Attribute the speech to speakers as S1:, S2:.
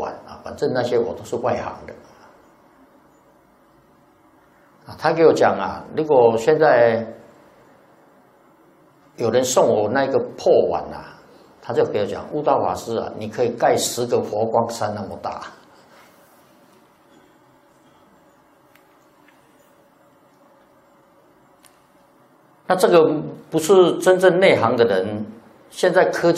S1: 管啊，反正那些我都是外行的。啊，他给我讲啊，如果现在有人送我那个破碗啊，他就给我讲，悟道法师啊，你可以盖10个佛光山那么大。那这个不是真正内行的人，现在科技